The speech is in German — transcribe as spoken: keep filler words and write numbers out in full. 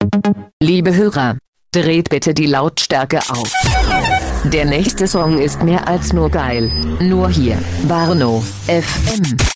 Liebe Hörer, dreht bitte die Lautstärke auf. Der nächste Song ist mehr als nur geil. Nur hier, Warnow F M.